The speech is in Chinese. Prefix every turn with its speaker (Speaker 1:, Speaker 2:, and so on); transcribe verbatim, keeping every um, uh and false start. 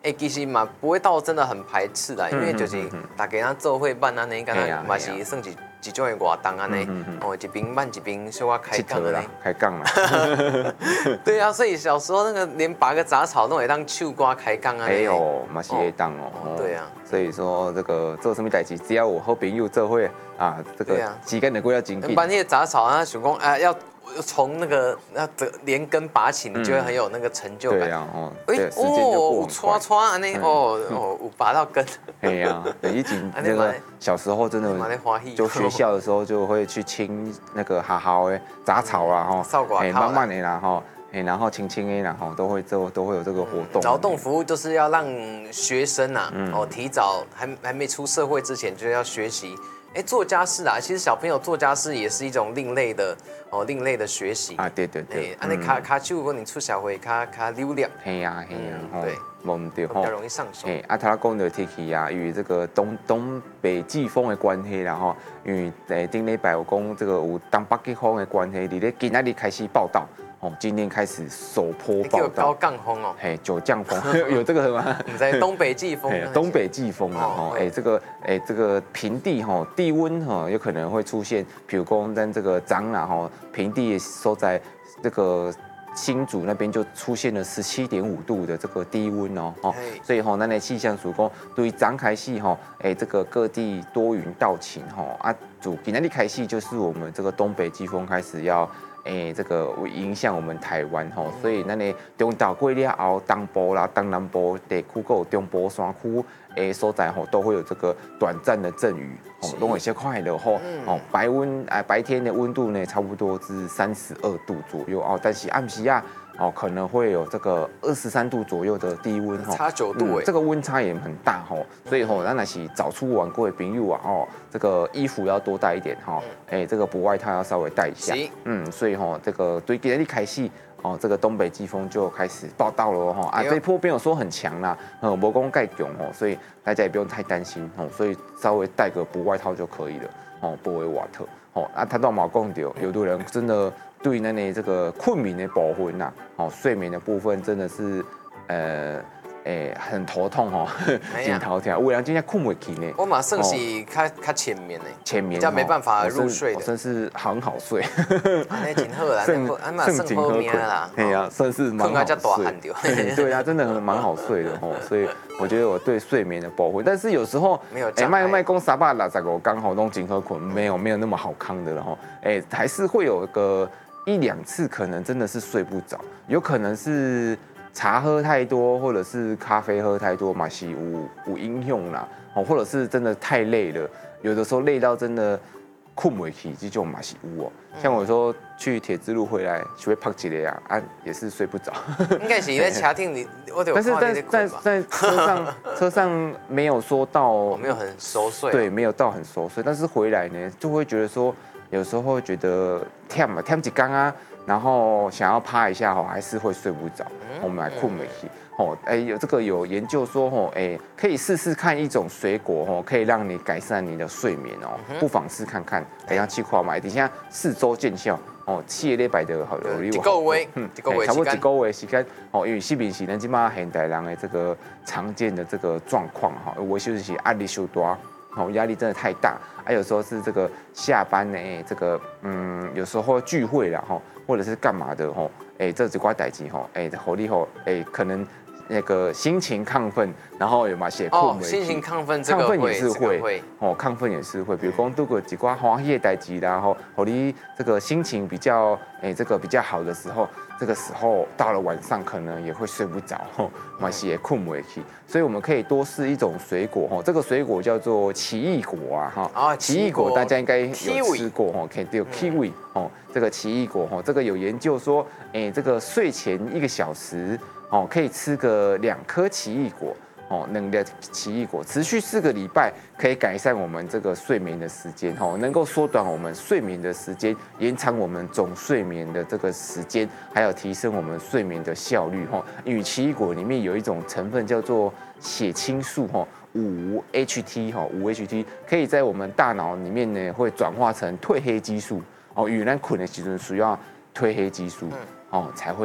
Speaker 1: 哎，其实嘛不会到真的很排斥啦，因为就是大家咱做伙办安尼，敢若嘛是算是一种的活动安尼，哦，一边办一边小可开讲安尼，
Speaker 2: 开讲啦。
Speaker 1: 对啊，所以小时候那个连拔个杂草都会当唱歌开讲啊。
Speaker 2: 哎呦，嘛是会当哦。
Speaker 1: 对啊。
Speaker 2: 所以说这个做什么代志，只要有好朋友做伙啊，这个时间就过要紧紧。
Speaker 1: 把那些杂草啊，想讲啊要。从那个那这连根拔起，你就会很有那个成就感。对
Speaker 2: 呀，哦，
Speaker 1: 哎哦，刷刷那哦哦，拔到根。
Speaker 2: 哎呀，以前那个小时候真的，就学校的时候就会去清那个好好的杂草啦，哈，哎，慢慢的啦，哈，哎，然后轻轻的啦，哈，都会都都会有这个活动。
Speaker 1: 劳动服务就是要让学生啊，哦，提早还还没出社会之前就要学习。哎，做家事啊，其实小朋友做家事也是一种另类的哦，另类的学习
Speaker 2: 啊，对对对。
Speaker 1: 哎，那卡卡手，如果你出社会，卡卡溜溜。
Speaker 2: 嘿呀嘿呀，
Speaker 1: 对，
Speaker 2: 冇唔对
Speaker 1: 比较容易上手。
Speaker 2: 哎，啊，他讲到天气啊，与这个东东北季风的关系啦吼，因为诶顶礼拜有讲这个有东北季风的关系，伫咧今仔日开始报道。哦，今天开始首波报道。
Speaker 1: 高降风哦，
Speaker 2: 嘿，九降风有这个吗？
Speaker 1: 你在东北季风。
Speaker 2: 东北季风啊，哦，哎，这个哎，这个平地哈，低温哈，有可能会出现，比如讲在这个彰啊哈，平地收在这个新竹那边就出现了十七点五度的这个低温哦，哦，所以哈，那那气象署讲对于彰开始哈，哎，这个各地多云到晴哈，啊，主今天的开始就是我们这个东北季风开始要。诶，这个会影响我们台湾吼，所以咱的中岛过了后，东部啦、东南部地区，还有中部山区诶所在吼，都会有这个短暂的阵雨，吼，拢有些快的吼，哦，白温啊，白天的温度呢，差不多是三十二度左右哦，但是暗时啊。哦，可能会有这个二十三度左右的低温哈，
Speaker 1: 差九度哎，
Speaker 2: 这个温差也很大哈，所以吼，咱那是早出晚归的朋友啊，哦，这个衣服要多带一点哈，哎，这个薄外套要稍微带一下，嗯，所以吼，这个对今天开始哦，这个东北季风就开始报道了哈，啊，这一波没有说很强啦，呃，无讲盖强哦，所以大家也不用太担心哦，所以稍微带个薄外套就可以了哦，不会瓦特哦，啊，他到毛讲到，有的人真的。对那呢这个困眠的部分呐，哦，睡眠的部分真的是，呃，诶，很头痛哦，真头痛。有人真正困不起呢。
Speaker 1: 我嘛算是较较浅眠呢，
Speaker 2: 浅眠，
Speaker 1: 比较没办法入睡的。
Speaker 2: 我算是很好睡。
Speaker 1: 那挺好啦，那嘛算好眠啦。
Speaker 2: 哎呀，算是蛮好睡。对啊，真的很蛮好睡的哦，所以我觉得我对睡眠的保护，但是有时候
Speaker 1: 没有
Speaker 2: 哎，卖卖公三百六十五刚好弄紧和捆，没有没有那么好康的了哈。哎，还是会有一个。一两次可能真的是睡不着，有可能是茶喝太多，或者是咖啡喝太多嘛，是无无应用啦，哦，或者是真的太累了，有的时候累到真的困不起，这种嘛是有哦。像我说去铁之路回来，就会泡几个呀，啊也是睡不着。
Speaker 1: 应该是在车顶里，我
Speaker 2: 但是在在在车上车上没有说到，
Speaker 1: 没有很熟睡，
Speaker 2: 对，没有到很熟睡，但是回来呢，就会觉得说。有时候会觉得忝嘛，忝几缸啊，然后想要趴一下吼，还是会睡不着，我们来困没起。哦，哎，有这个有研究说吼，哎，可以试试看一种水果吼，可以让你改善你的睡眠哦，不妨试看看。等下去看买，底下四周见效哦，七个礼拜就好了。
Speaker 1: 一个月，嗯，
Speaker 2: 差不多一个月时间哦，因为睡眠是咱即马现代人的这个常见的这个状况哈，我就是压力太大。哦，压力真的太大，啊，有时候是这个下班呢，这个嗯，有时候聚会啦，哈，或者是干嘛的，吼，哎，这几块代志，吼，哎，火力吼，哎，可能那个心情亢奋，然后有嘛写困
Speaker 1: 哦，心情亢奋，
Speaker 2: 亢奋也是会，哦，亢奋也是会，比如讲如果几块欢喜的代志啦，吼，火力这个心情比较，哎，这个比较好的时候。这个时候到了晚上，可能也会睡不着，吼，嘛是也困不起，所以我们可以多试一种水果，吼，这个水果叫做奇异果啊，哈，啊，奇异果大家应该有吃过，吼，可以有 kiwi， 哦，这个奇异果，吼，这个有研究说，哎，这个睡前一个小时，哦，可以吃个两颗奇异果。哦，能量奇异果持续四个礼拜，可以改善我们这个睡眠的时间，哦，能够缩短我们睡眠的时间，延长我们总睡眠的这个时间，还有提升我们睡眠的效率，哈。因为奇异果里面有一种成分叫做血清素，哈，五 H T， 哈，五 H T 可以在我们大脑里面呢会转化成褪黑激素，哦，与咱困的时候需要褪黑激素，哦，才会。